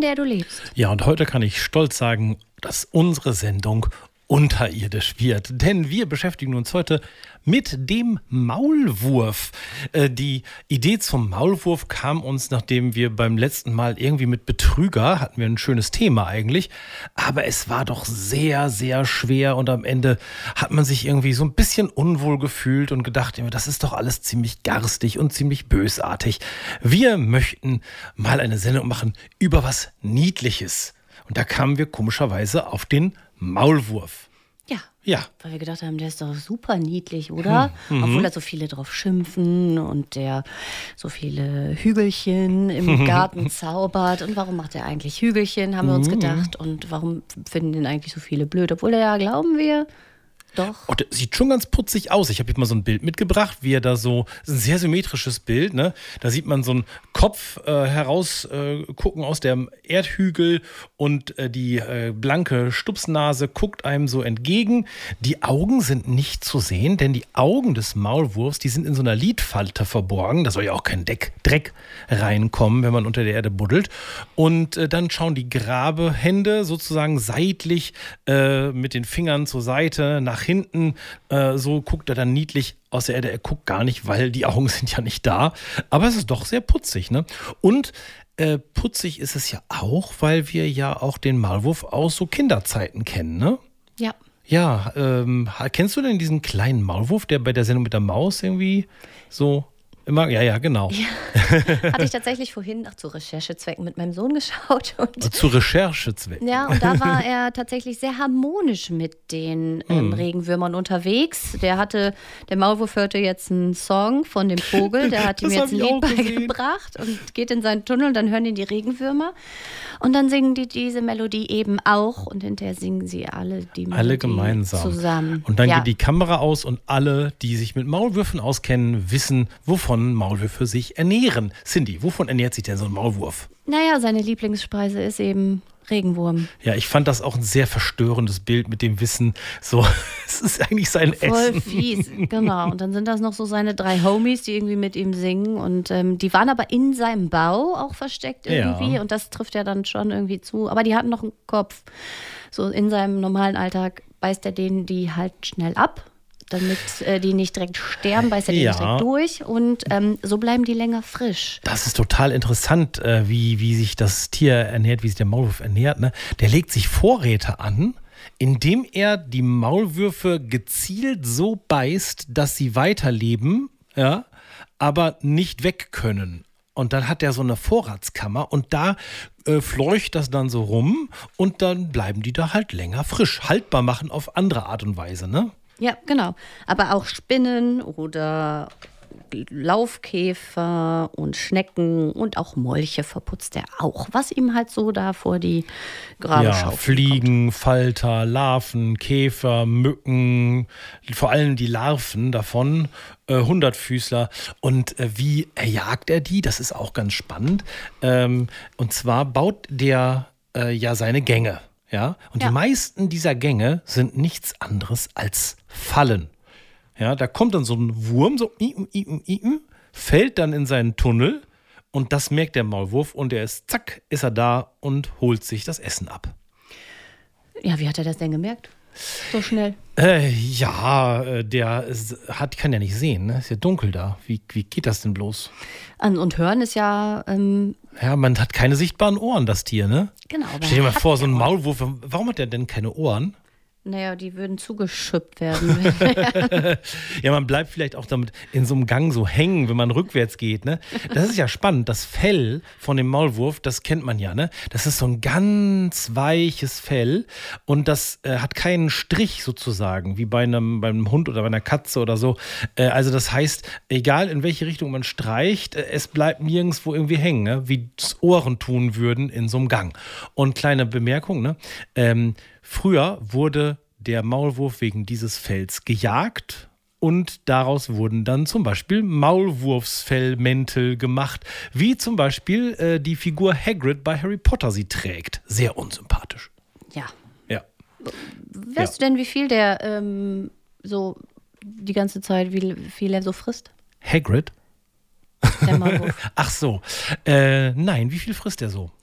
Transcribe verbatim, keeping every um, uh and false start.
der du lebst. Ja, und heute kann ich stolz sagen, dass unsere Sendung unterirdisch wird. Denn wir beschäftigen uns heute mit dem Maulwurf. Äh, die Idee zum Maulwurf kam uns, nachdem wir beim letzten Mal irgendwie mit Betrüger, hatten wir ein schönes Thema eigentlich, aber es war doch sehr, sehr schwer und am Ende hat man sich irgendwie so ein bisschen unwohl gefühlt und gedacht, das ist doch alles ziemlich garstig und ziemlich bösartig. Wir möchten mal eine Sendung machen über was Niedliches. Und da kamen wir komischerweise auf den Maulwurf. Ja. Ja. Weil wir gedacht haben, der ist doch super niedlich, oder? Hm. Obwohl da so viele drauf schimpfen und der so viele Hügelchen im Garten zaubert. Und warum macht er eigentlich Hügelchen, haben wir uns gedacht. Und warum finden den eigentlich so viele blöd? Obwohl er ja, glauben wir, doch. Oh, der sieht schon ganz putzig aus. Ich habe hier mal so ein Bild mitgebracht, wie er da so, das ist ein sehr symmetrisches Bild, ne? Da sieht man so einen Kopf äh, heraus äh, gucken aus dem Erdhügel und äh, die äh, blanke Stupsnase guckt einem so entgegen. Die Augen sind nicht zu sehen, denn die Augen des Maulwurfs, die sind in so einer Lidfalte verborgen. Da soll ja auch kein Deck, Dreck reinkommen, wenn man unter der Erde buddelt. Und äh, dann schauen die Grabehände sozusagen seitlich äh, mit den Fingern zur Seite nach hinten, äh, so guckt er dann niedlich aus der Erde. Er guckt gar nicht, weil die Augen sind ja nicht da. Aber es ist doch sehr putzig, ne? Und äh, putzig ist es ja auch, weil wir ja auch den Maulwurf aus so Kinderzeiten kennen, ne? Ja. Ja, ähm, kennst du denn diesen kleinen Maulwurf, der bei der Sendung mit der Maus irgendwie so immer, ja, ja, genau. Ja. Hatte ich tatsächlich vorhin auch zu Recherchezwecken mit meinem Sohn geschaut. Und zu Recherchezwecken. Ja, und da war er tatsächlich sehr harmonisch mit den ähm, Regenwürmern unterwegs. Der hatte, der Maulwurf hörte jetzt einen Song von dem Vogel, der hat ihm jetzt ein Lied beigebracht und geht in seinen Tunnel und dann hören ihn die Regenwürmer. Und dann singen die diese Melodie eben auch und hinterher singen sie alle die Melodie alle gemeinsam zusammen. Und dann ja. geht die Kamera aus und alle, die sich mit Maulwürfen auskennen, wissen, wovon Maulwürfe sich ernähren. Cindy, wovon ernährt sich denn so ein Maulwurf? Naja, seine Lieblingsspeise ist eben Regenwurm. Ja, ich fand das auch ein sehr verstörendes Bild mit dem Wissen, so, es ist eigentlich sein Voll Essen. Voll fies, genau. Und dann sind das noch so seine drei Homies, die irgendwie mit ihm singen und ähm, die waren aber in seinem Bau auch versteckt irgendwie Ja. und das trifft ja dann schon irgendwie zu. Aber die hatten noch einen Kopf. So in seinem normalen Alltag beißt er denen die halt schnell ab. Damit äh, die nicht direkt sterben, beißt er die Ja. nicht direkt durch und ähm, so bleiben die länger frisch. Das ist total interessant, äh, wie, wie sich das Tier ernährt, wie sich der Maulwurf ernährt. Ne? Der legt sich Vorräte an, indem er die Maulwürfe gezielt so beißt, dass sie weiterleben, ja, aber nicht weg können. Und dann hat er so eine Vorratskammer und da äh, fleucht das dann so rum und dann bleiben die da halt länger frisch. Haltbar machen auf andere Art und Weise, ne? Ja, genau. Aber auch Spinnen oder Laufkäfer und Schnecken und auch Molche verputzt er auch, was ihm halt so da vor die Grabeschaufel Ja, Fliegen, kommt. Falter, Larven, Käfer, Mücken, vor allem die Larven davon, äh, Hundertfüßler. Und äh, wie erjagt er die? Das ist auch ganz spannend. Ähm, und zwar baut der äh, ja seine Gänge. Ja? Und Ja. die meisten dieser Gänge sind nichts anderes als Fallen. Ja, da kommt dann so ein Wurm, so iu, iu, iu, fällt dann in seinen Tunnel und das merkt der Maulwurf und der ist, zack, ist er da und holt sich das Essen ab. Ja, wie hat er das denn gemerkt? So schnell. Äh, ja, äh, der ist, hat, kann ja nicht sehen, ne? Ist ja dunkel da. Wie, wie geht das denn bloß? An- Und hören ist ja, ähm, Ja, man hat keine sichtbaren Ohren, das Tier, ne? genau. aber Stell dir mal hat vor, so ein er auch. Maulwurf, warum hat der denn keine Ohren? Naja, die würden zugeschüppt werden. Ja, man bleibt vielleicht auch damit in so einem Gang so hängen, wenn man rückwärts geht, ne? Das ist ja spannend. Das Fell von dem Maulwurf, das kennt man ja, ne? Das ist so ein ganz weiches Fell und das äh, hat keinen Strich sozusagen, wie bei einem, bei einem Hund oder bei einer Katze oder so. Äh, also das heißt, egal in welche Richtung man streicht, äh, es bleibt nirgendwo irgendwie hängen, ne? Wie es Ohren tun würden in so einem Gang. Und kleine Bemerkung, ne? Ähm, Früher wurde der Maulwurf wegen dieses Fells gejagt und daraus wurden dann zum Beispiel Maulwurfsfellmäntel gemacht, wie zum Beispiel äh, die Figur Hagrid bei Harry Potter sie trägt. Sehr unsympathisch. Ja. Ja. Weißt du denn, wie viel der ähm, so die ganze Zeit, wie viel er so frisst? Hagrid? Der Maulwurf. Ach so. Äh, nein, wie viel frisst er so?